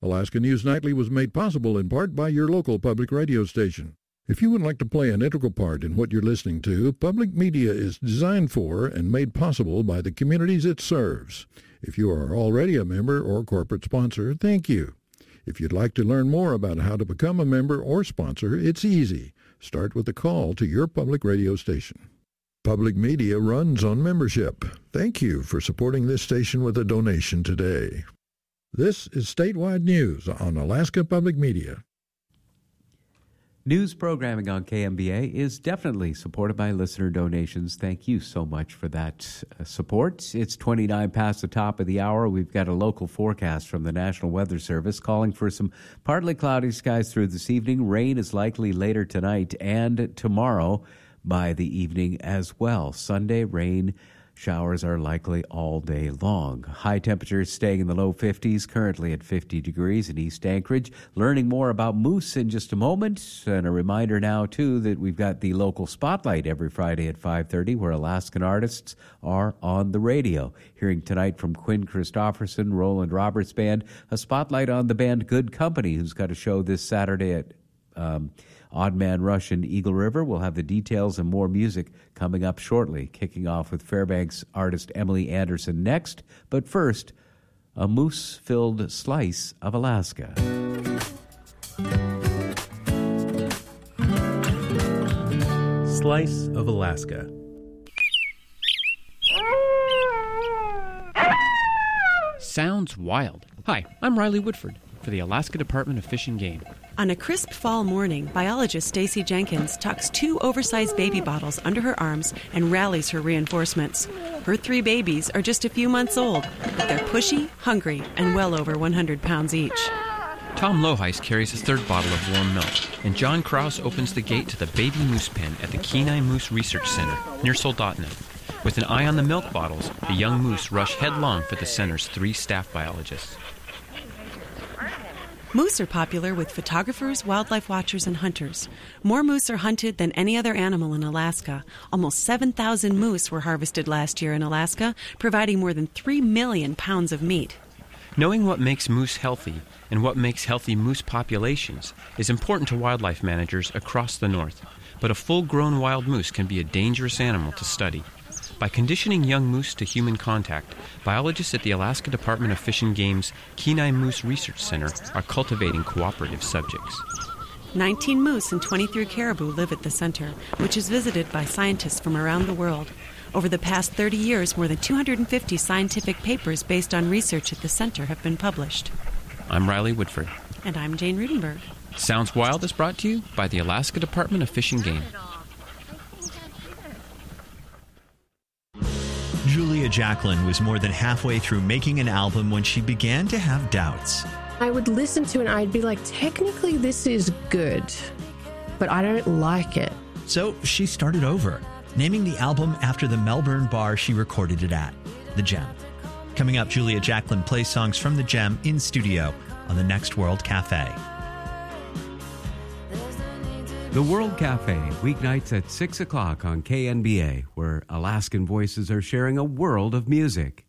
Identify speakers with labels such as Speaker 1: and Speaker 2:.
Speaker 1: Alaska News Nightly was made possible in part by your local public radio station. If you would like to play an integral part in what you're listening to, public media is designed for and made possible by the communities it serves. If you are already a member or corporate sponsor, thank you. If you'd like to learn more about how to become a member or sponsor, it's easy. Start with a call to your public radio station. Public media runs on membership. Thank you for supporting this station with a donation today. This is Statewide News on Alaska Public Media.
Speaker 2: News programming on KMBA is definitely supported by listener donations. Thank you so much for that support. It's 29 past the top of the hour. We've got a local forecast from the National Weather Service calling for some partly cloudy skies through this evening. Rain is likely later tonight and tomorrow by the evening as well. Sunday, rain showers are likely all day long. High temperatures staying in the low 50s, currently at 50 degrees in East Anchorage. Learning more about moose in just a moment. And a reminder now, too, that we've got the local spotlight every Friday at 5:30 where Alaskan artists are on the radio. Hearing tonight from Quinn Christopherson, Roland Roberts Band, a spotlight on the band Good Company, who's got a show this Saturday at Odd Man Rush in Eagle River. We'll have the details and more music coming up shortly, kicking off with Fairbanks artist Emily Anderson next. But first, a moose-filled slice of Alaska.
Speaker 3: Slice of Alaska.
Speaker 4: Sounds wild. Hi, I'm Riley Woodford for the Alaska Department of Fish and Game.
Speaker 5: On a crisp fall morning, biologist Stacy Jenkins tucks 2 oversized baby bottles under her arms and rallies her reinforcements. Her 3 babies are just a few months old, but they're pushy, hungry, and well over 100 pounds each.
Speaker 4: Tom Loheis carries his 3rd bottle of warm milk, and John Krause opens the gate to the baby moose pen at the Kenai Moose Research Center near Soldotna. With an eye on the milk bottles, the young moose rush headlong for the center's 3 staff biologists.
Speaker 5: Moose are popular with photographers, wildlife watchers, and hunters. More moose are hunted than any other animal in Alaska. Almost 7,000 moose were harvested last year in Alaska, providing more than 3 million pounds of meat.
Speaker 4: Knowing what makes moose healthy and what makes healthy moose populations is important to wildlife managers across the north. But a full-grown wild moose can be a dangerous animal to study. By conditioning young moose to human contact, biologists at the Alaska Department of Fish and Game's Kenai Moose Research Center are cultivating cooperative subjects.
Speaker 5: 19 moose and 23 caribou live at the center, which is visited by scientists from around the world. Over the past 30 years, more than 250 scientific papers based on research at the center have been published.
Speaker 4: I'm Riley Woodford.
Speaker 5: And I'm Jane Rudenberg.
Speaker 4: Sounds Wild is brought to you by the Alaska Department of Fish and Game.
Speaker 6: Julia Jacklin was more than halfway through making an album when she began to have doubts.
Speaker 7: I would listen to it and I'd be like, technically this is good, but I don't like it.
Speaker 6: So she started over, naming the album after the Melbourne bar she recorded it at, The Gem. Coming up, Julia Jacklin plays songs from The Gem in studio on the Next World Cafe.
Speaker 2: The World Cafe, weeknights at 6 o'clock on KNBA, where Alaskan voices are sharing a world of music.